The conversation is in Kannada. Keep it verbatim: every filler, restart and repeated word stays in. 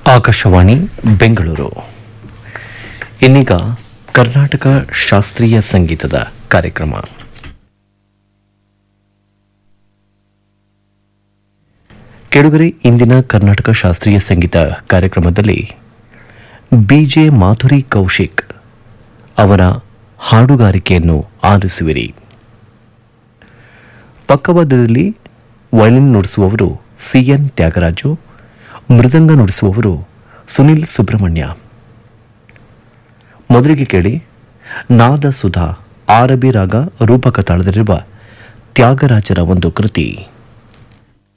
ಆಕಾಶವಾಣಿ ಬೆಂಗಳೂರು. ಇನ್ನೀಗ ಕರ್ನಾಟಕ ಶಾಸ್ತ್ರೀಯ ಸಂಗೀತದ ಕಾರ್ಯಕ್ರಮ. ಕೆಳಗರೆ ಇಂದಿನ ಕರ್ನಾಟಕ ಶಾಸ್ತ್ರೀಯ ಸಂಗೀತ ಕಾರ್ಯಕ್ರಮದಲ್ಲಿ ಬಿಜೆ ಮಾಧುರಿ ಕೌಶಿಕ್ ಅವರ ಹಾಡುಗಾರಿಕೆಯನ್ನು ಆಲಿಸುವಿರಿ. ಪಕ್ಕವಾದ್ಯದಲ್ಲಿ ವಯಲಿನ್ ನುಡಿಸುವವರು ಸಿಎನ್ ತ್ಯಾಗರಾಜು, ಮೃದಂಗ ನುಡಿಸುವವರು ಸುನಿಲ್ ಸುಬ್ರಹ್ಮಣ್ಯ. ಮೊದಲಿಗೆ ಕೇಳಿ ನಾದ ಸುಧಾ ಆರಬಿ ರಾಗ ರೂಪಕ ತಾಳದಲ್ಲಿರುವ ತ್ಯಾಗರಾಜರ ಒಂದು ಕೃತಿ.